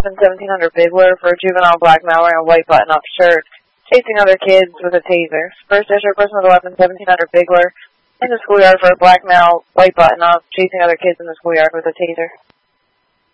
11 1700 Bigler for a juvenile black male wearing a white button-up shirt, chasing other kids with a taser. First District, person with 11 1700 Bigler in the schoolyard for a black male, white button-up, chasing other kids in the schoolyard with a taser.